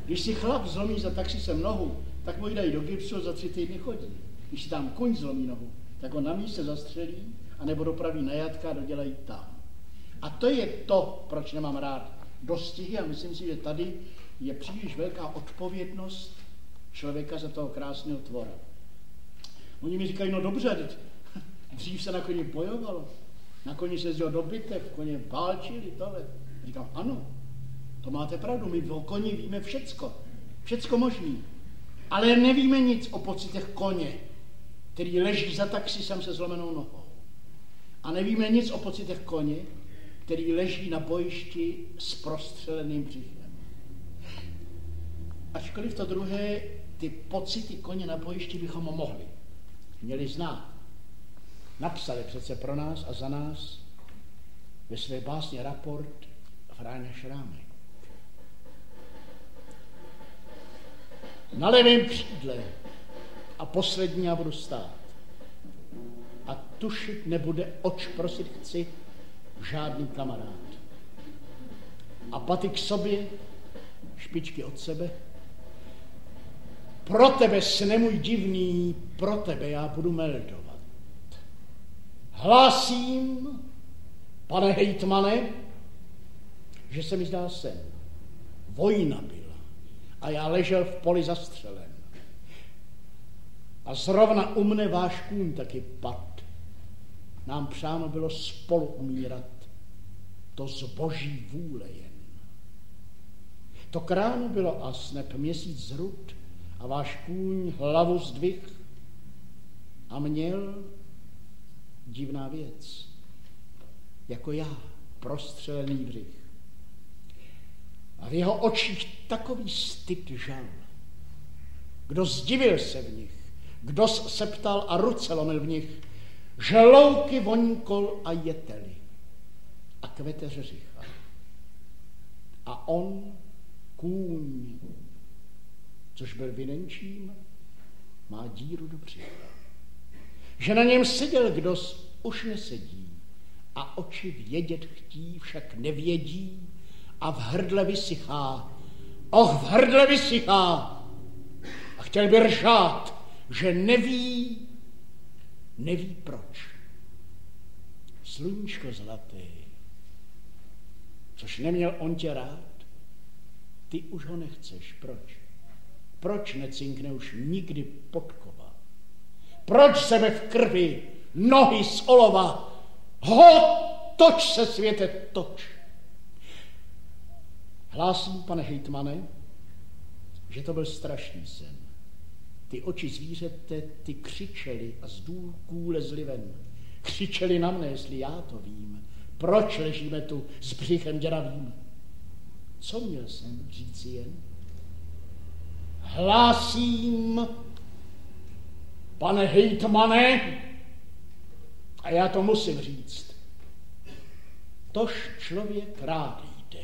Když si chlap zlomí za taxisem nohu, tak mu ji dají do gipsu a za 3 týdny chodí. Když si tam kuň zlomí nohu, tak ho na místě zastřelí, anebo dopraví na jatka a dodělají tam. A to je to, proč nemám rád dostihy a myslím si, že tady je příliš velká odpovědnost člověka za toho krásného tvora. Oni mi říkají, no dobře, dřív se na koni bojovalo, na koni se jezdilo do bitev, koně válčili, tohle. Říkám, ano, to máte pravdu, my o koni víme všecko možný, ale nevíme nic o pocitech koně, který leží za taxisem se zlomenou nohou. A nevíme nic o pocitech koně, který leží na bojišti s prostřeleným břichem. Ačkoliv to druhé, ty pocity koně na bojišti bychom měli znát. Napsali přece pro nás a za nás ve své básně Raport Fráňa Šrámek. Na levém křídle a poslední já budu stát. A tušit nebude, oč prosit chci, žádný kamarád. A paty k sobě, špičky od sebe. Pro tebe, sne můj divný, pro tebe já budu meldovat. Hlásím, pane hejtmane, že se mi zdá sen. Vojna byla a já ležel v poli zastřelen. A zrovna u mne váš kůň taky pad. Nám přáno bylo spolu umírat, to z boží vůle jen. To k ránu bylo a snep měsíc zrud a váš kůň hlavu zdvih a měl divná věc, jako já, prostřelený břich. A v jeho očích takový styd žal. Kdo zdivil se v nich, kdo se ptal a ruce lomil v nich, želouky voňkol a jeteli a kvete řeřicha. A on, kůň, což byl vynenčím, má díru do břicha. Že na něm seděl kdos, už nesedí a oči vědět chtí, však nevědí a v hrdle vysychá. V hrdle vysychá a chtěl by ržát, že neví proč. Sluníčko zlaté, což neměl on tě rád, ty už ho nechceš, proč? Proč necinkne už nikdy podkova? Proč sebe v krvi, nohy z olova? Toč se světe, toč. Hlásím, pane hejtmane, že to byl strašný sen. Ty oči zvířete, ty křičeli a z důlků lezli ven. Křičeli na mne, jestli já to vím. Proč ležíme tu s břichem děravým? Co měl jsem říci jen? Hlásím, pane hejtmane, a já to musím říct, tož člověk rád jde.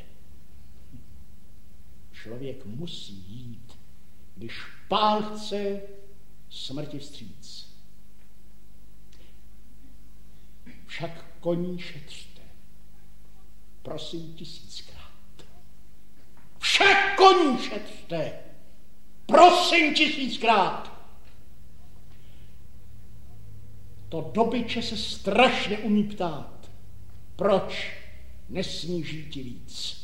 Člověk musí jít, když Pán chce smrti vstříc. Však koní šetřte, prosím 1000krát. Však koní šetřte, prosím 1000krát. To dobyče se strašně umí ptát, proč nesmí žít víc.